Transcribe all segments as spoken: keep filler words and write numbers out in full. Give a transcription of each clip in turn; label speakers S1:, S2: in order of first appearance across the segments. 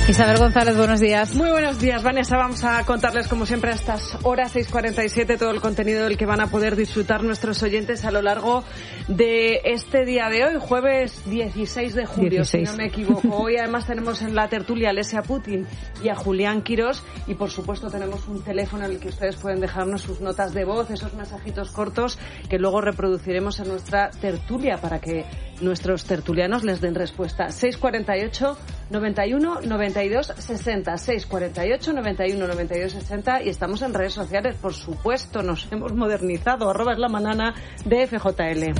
S1: Isabel González, buenos días.
S2: Muy buenos días, Vanessa. Vamos a contarles, como siempre, a estas horas seis cuarenta y siete, todo el contenido del que van a poder disfrutar nuestros oyentes a lo largo de este día de hoy, jueves dieciséis de julio, dieciséis. Si no me equivoco. Hoy, además, tenemos en la tertulia a Lesia Putin y a Julián Quirós, y, por supuesto, tenemos un teléfono en el que ustedes pueden dejarnos sus notas de voz, esos mensajitos cortos que luego reproduciremos en nuestra tertulia para que nuestros tertulianos les den respuesta. seis cuarenta y ocho, noventa y uno, noventa y dos, sesenta, seis cuarenta y ocho, noventa y uno, noventa y dos, sesenta, y estamos en redes sociales, por supuesto, nos hemos modernizado, arroba es la manana de F J L.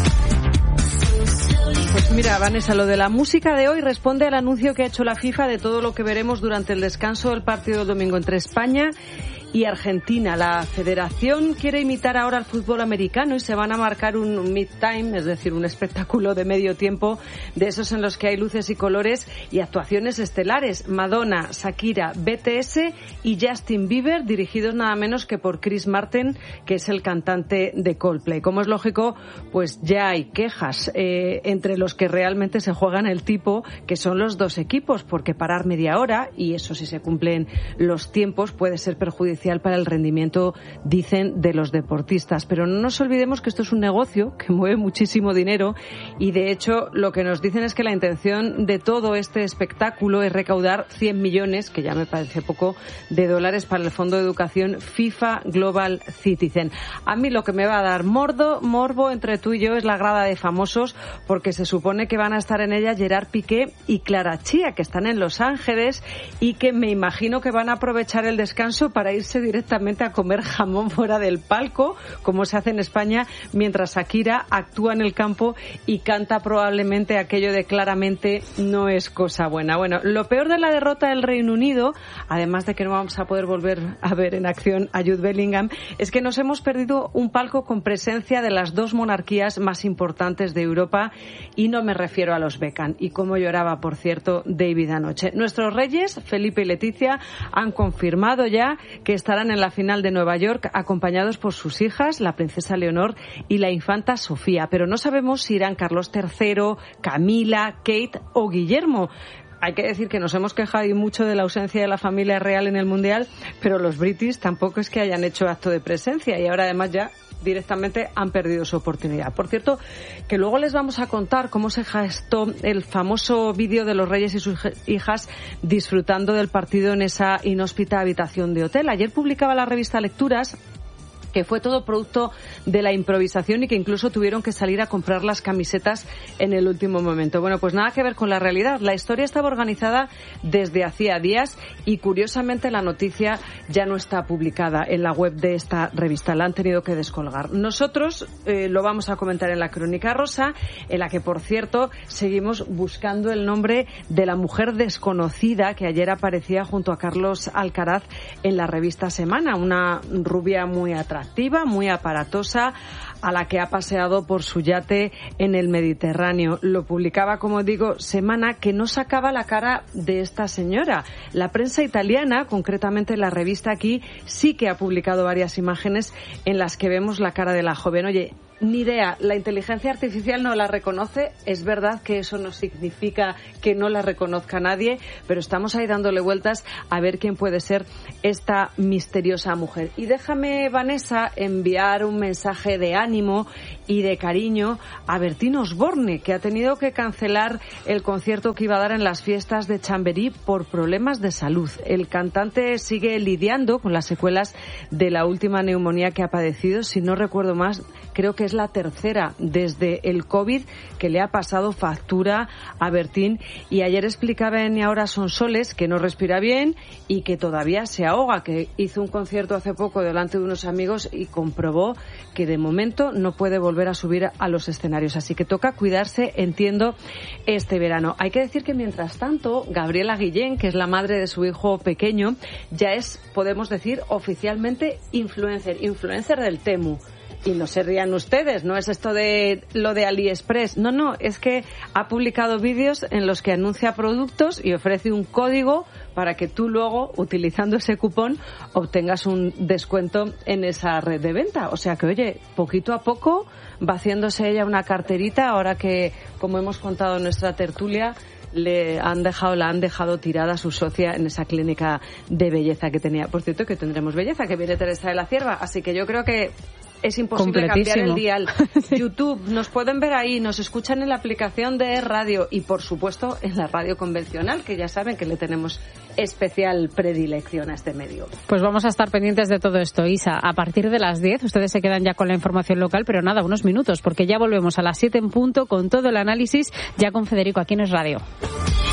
S2: Pues mira, Vanessa, lo de la música de hoy responde al anuncio que ha hecho la FIFA de todo lo que veremos durante el descanso del partido del domingo entre España y Argentina. La federación quiere imitar ahora al fútbol americano y se van a marcar un mid-time, es decir, un espectáculo de medio tiempo, de esos en los que hay luces y colores y actuaciones estelares. Madonna, Shakira, B T S y Justin Bieber, dirigidos nada menos que por Chris Martin, que es el cantante de Coldplay. Como es lógico, pues ya hay quejas eh, entre los que realmente se juegan el tipo, que son los dos equipos, porque parar media hora, y eso si se cumplen los tiempos, puede ser perjudicial para el rendimiento, dicen, de los deportistas. Pero no nos olvidemos que esto es un negocio que mueve muchísimo dinero y, de hecho, lo que nos dicen es que la intención de todo este espectáculo es recaudar cien millones, que ya me parece poco, de dólares para el Fondo de Educación FIFA Global Citizen. A mí lo que me va a dar mordo, morbo entre tú y yo es la grada de famosos, porque se supone que van a estar en ella Gerard Piqué y Clara Chía, que están en Los Ángeles y que me imagino que van a aprovechar el descanso para irse directamente a comer jamón fuera del palco, como se hace en España, mientras Shakira actúa en el campo y canta probablemente aquello de claramente no es cosa buena. Bueno, lo peor de la derrota del Reino Unido, además de que no vamos a poder volver a ver en acción a Jude Bellingham, es que nos hemos perdido un palco con presencia de las dos monarquías más importantes de Europa, y no me refiero a los Beckham. Y cómo lloraba, por cierto, David anoche. Nuestros reyes, Felipe y Leticia, han confirmado ya que estarán en la final de Nueva York acompañados por sus hijas, la princesa Leonor y la infanta Sofía. Pero no sabemos si irán Carlos tercero, Camila, Kate o Guillermo. Hay que decir que nos hemos quejado y mucho de la ausencia de la familia real en el Mundial, pero los British tampoco es que hayan hecho acto de presencia y ahora además ya directamente han perdido su oportunidad. Por cierto, que luego les vamos a contar cómo se gestó el famoso vídeo de los reyes y sus hijas disfrutando del partido en esa inhóspita habitación de hotel. Ayer publicaba la revista Lecturas que fue todo producto de la improvisación y que incluso tuvieron que salir a comprar las camisetas en el último momento. Bueno, pues nada que ver con la realidad. La historia estaba organizada desde hacía días y, curiosamente, la noticia ya no está publicada en la web de esta revista. La han tenido que descolgar. Nosotros eh, lo vamos a comentar en la Crónica Rosa, en la que, por cierto, seguimos buscando el nombre de la mujer desconocida que ayer aparecía junto a Carlos Alcaraz en la revista Semana. Una rubia muy atractiva, muy aparatosa, a la que ha paseado por su yate en el Mediterráneo. Lo publicaba, como digo, Semana, que no sacaba la cara de esta señora. La prensa italiana, concretamente la revista Aquí, sí que ha publicado varias imágenes en las que vemos la cara de la joven. Oye, ni idea, la inteligencia artificial no la reconoce, es verdad que eso no significa que no la reconozca nadie, pero estamos ahí dándole vueltas a ver quién puede ser esta misteriosa mujer. Y déjame, Vanessa, enviar un mensaje de ánimo y de cariño a Bertín Osborne, que ha tenido que cancelar el concierto que iba a dar en las fiestas de Chamberí por problemas de salud. El cantante sigue lidiando con las secuelas de la última neumonía que ha padecido, si no recuerdo más, creo que es la tercera desde el COVID que le ha pasado factura a Bertín, y ayer explicaba en Y Ahora Son Soles que no respira bien y que todavía se ahoga, que hizo un concierto hace poco delante de unos amigos y comprobó que de momento no puede volver a subir a los escenarios, así que toca cuidarse, entiendo, este verano. Hay que decir que mientras tanto Gabriela Guillén, que es la madre de su hijo pequeño, ya es, podemos decir, oficialmente influencer, influencer del Temu. Y no se rían ustedes, no es esto de lo de AliExpress. No, no, es que ha publicado vídeos en los que anuncia productos y ofrece un código para que tú luego, utilizando ese cupón, obtengas un descuento en esa red de venta. O sea que, oye, poquito a poco va haciéndose ella una carterita, ahora que, como hemos contado en nuestra tertulia, le han dejado, la han dejado tirada a su socia en esa clínica de belleza que tenía. Por cierto, que tendremos belleza, que viene Teresa de la Cierva, así que yo creo que es imposible cambiar el dial. Sí. YouTube, nos pueden ver ahí, nos escuchan en la aplicación de radio y, por supuesto, en la radio convencional, que ya saben que le tenemos especial predilección a este medio.
S1: Pues vamos a estar pendientes de todo esto, Isa. A partir de las diez, ustedes se quedan ya con la información local, pero nada, unos minutos, porque ya volvemos a las siete en punto con todo el análisis, ya con Federico aquí en Es Radio.